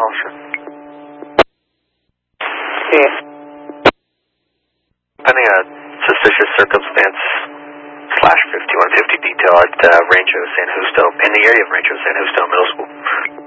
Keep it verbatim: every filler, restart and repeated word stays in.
officer. Yeah. Pending a suspicious circumstance slash fifty-one fifty detail at uh, Rancho San Justo, in the area of Rancho San Justo Middle School.